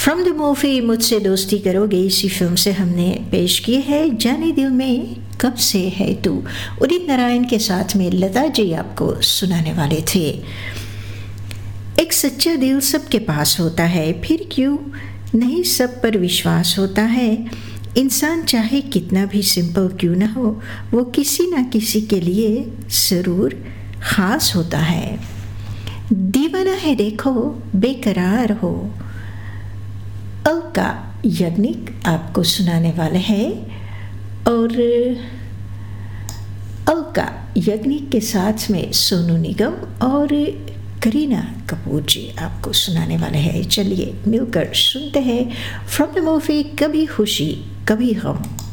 From the movie मुझसे दोस्ती करोगे, इसी फिल्म से हमने पेश की है जाने दिल में कब से है तू। उदित नारायण के साथ में लता जी आपको सुनाने वाले थे। एक सच्चा दिल सबके पास होता है, फिर क्यों नहीं सब पर विश्वास होता है। इंसान चाहे कितना भी सिंपल क्यों ना हो, वो किसी ना किसी के लिए ज़रूर ख़ास होता है। दीवाना है देखो बेकरार हो, अलका याग्निक आपको सुनाने वाले हैं। और अलका याग्निक के साथ में सोनू निगम और करीना कपूर जी आपको सुनाने वाले हैं। चलिए मिलकर सुनते हैं फ्रॉम द मूवी कभी खुशी कभी गम।